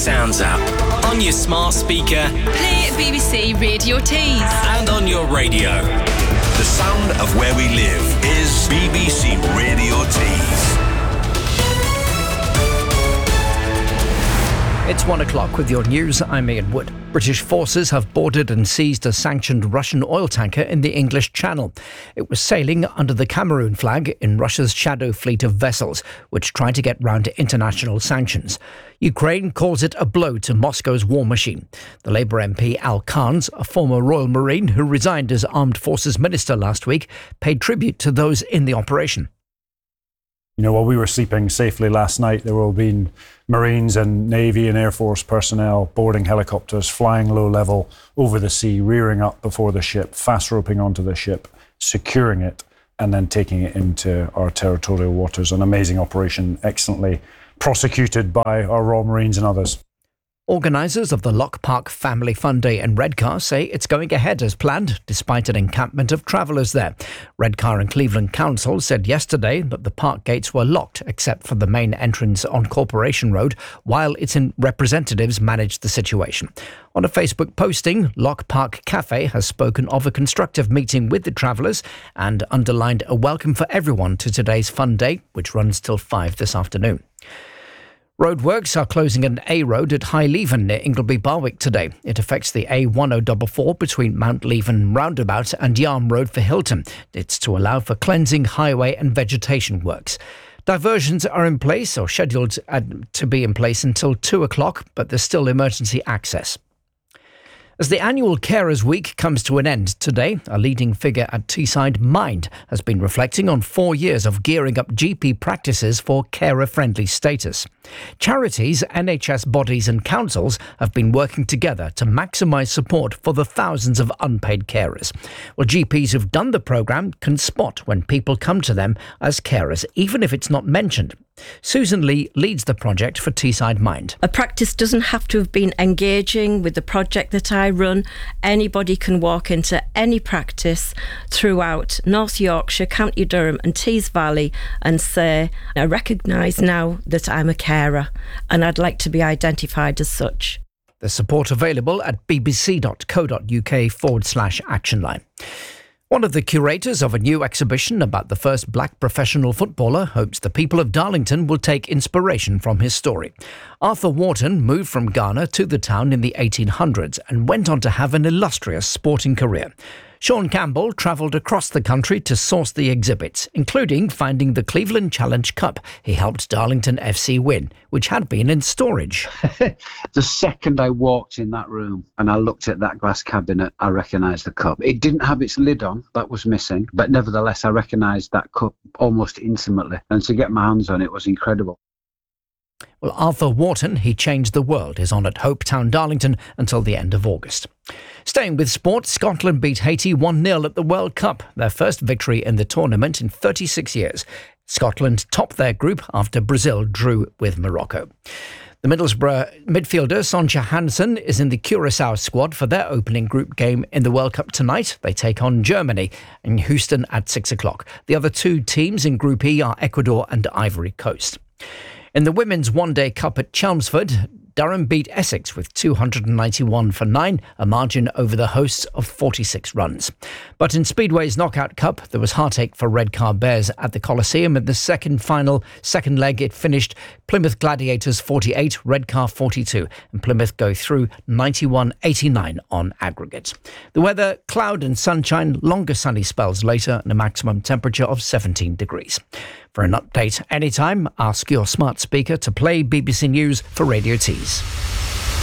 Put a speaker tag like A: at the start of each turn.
A: Sounds app. On your smart speaker.
B: Play BBC Radio Tees.
A: And on your radio.
C: The sound of where we live is BBC Radio Tees.
D: It's 1 o'clock with your news. I'm Ian Wood. British forces have boarded and seized a sanctioned Russian oil tanker in the English Channel. It was sailing under the Cameroon flag in Russia's shadow fleet of vessels, which tried to get round to international sanctions. Ukraine calls it a blow to Moscow's war machine. The Labour MP Al Khan's, a former Royal Marine who resigned as Armed Forces Minister last week, paid tribute to those in the operation.
E: You know, while we were sleeping safely last night, there will have been Marines and Navy and Air Force personnel boarding helicopters, flying low level over the sea, rearing up before the ship, fast roping onto the ship, securing it, and then taking it into our territorial waters. An amazing operation, excellently prosecuted by our Royal Marines and others.
D: Organisers of the Loch Park Family Fun Day in Redcar say it's going ahead as planned, despite an encampment of travellers there. Redcar and Cleveland Council said yesterday that the park gates were locked except for the main entrance on Corporation Road, while its representatives managed the situation. On a Facebook posting, Loch Park Cafe has spoken of a constructive meeting with the travellers and underlined a welcome for everyone to today's fun day, which runs till 5 this afternoon. Roadworks are closing an A road at High Leven near Ingleby Barwick today. It affects the A1044 between Mount Leven Roundabout and Yarm Road for Hilton. It's to allow for cleansing, highway and vegetation works. Diversions are in place or scheduled to be in place until 2 o'clock, but there's still emergency access. As the annual Carers Week comes to an end today, a leading figure at Teesside Mind has been reflecting on 4 years of gearing up GP practices for carer-friendly status. Charities, NHS bodies and councils have been working together to maximise support for the thousands of unpaid carers. Well, GPs who've done the programme can spot when people come to them as carers, even if it's not mentioned. Susan Lee leads the project for Teesside Mind.
F: A practice doesn't have to have been engaging with the project that I run. Anybody can walk into any practice throughout North Yorkshire, County Durham and Tees Valley and say, I recognise now that I'm a carer and I'd like to be identified as such.
D: There's support available at bbc.co.uk/actionline. One of the curators of a new exhibition about the first black professional footballer hopes the people of Darlington will take inspiration from his story. Arthur Wharton moved from Ghana to the town in the 1800s and went on to have an illustrious sporting career. Sean Campbell travelled across the country to source the exhibits, including finding the Cleveland Challenge Cup he helped Darlington FC win, which had been in storage.
G: The second I walked in that room and I looked at that glass cabinet, I recognised the cup. It didn't have its lid on, that was missing, but nevertheless I recognised that cup almost intimately, and to get my hands on it was incredible.
D: Well, Arthur Wharton, He Changed the World, is on at Hopetown, Darlington until the end of August. Staying with sport, Scotland beat Haiti 1-0 at the World Cup, their first victory in the tournament in 36 years. Scotland topped their group after Brazil drew with Morocco. The Middlesbrough midfielder Sonja Hansen is in the Curaçao squad for their opening group game in the World Cup tonight. They take on Germany in Houston at 6 o'clock. The other two teams in Group E are Ecuador and Ivory Coast. In the Women's One-Day Cup at Chelmsford, Durham beat Essex with 291-9, a margin over the hosts of 46 runs. But in Speedway's Knockout Cup, there was heartache for Redcar Bears at the Coliseum. In the second leg, it finished Plymouth Gladiators 48, Redcar 42, and Plymouth go through 91-89 on aggregate. The weather, cloud and sunshine, longer sunny spells later, and a maximum temperature of 17 degrees. For an update anytime, ask your smart speaker to play BBC News for Radio Tees.